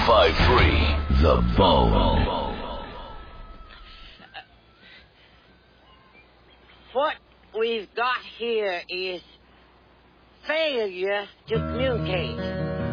1053 The Bone. What we've got here is failure to communicate.